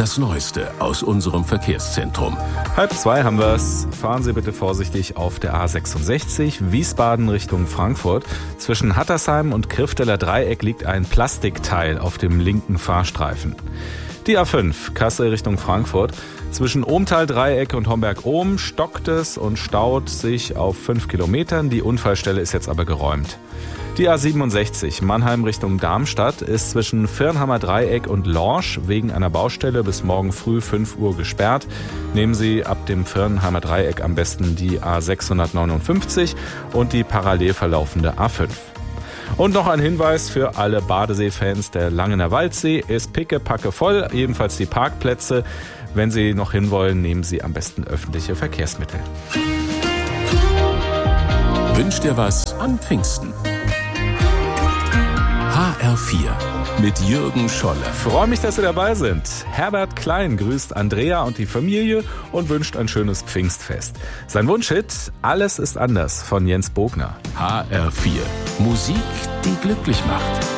das Neueste aus unserem Verkehrszentrum. 1:30 haben wir es. Fahren Sie bitte vorsichtig auf der A66 Wiesbaden Richtung Frankfurt. Zwischen Hattersheim und Krifteler Dreieck liegt ein Plastikteil auf dem linken Fahrstreifen. Die A5 Kassel Richtung Frankfurt. Zwischen Ohmtal-Dreieck und Homberg-Ohm stockt es und staut sich auf 5 Kilometern. Die Unfallstelle ist jetzt aber geräumt. Die A67 Mannheim Richtung Darmstadt ist zwischen Firnhammer Dreieck und Lorsch wegen einer Baustelle bis morgen früh 5 Uhr gesperrt. Nehmen Sie ab dem Firnhammer Dreieck am besten die A659 und die parallel verlaufende A5. Und noch ein Hinweis für alle Badesee-Fans: Der Langener Waldsee ist pickepacke voll, ebenfalls die Parkplätze. Wenn Sie noch hinwollen, nehmen Sie am besten öffentliche Verkehrsmittel. Wünscht dir was an Pfingsten? HR4 mit Jürgen Scholle. Freue mich, dass Sie dabei sind. Herbert Klein grüßt Andrea und die Familie und wünscht ein schönes Pfingstfest. Sein Wunschhit Alles ist anders von Jens Bogner. HR4 Musik, die glücklich macht.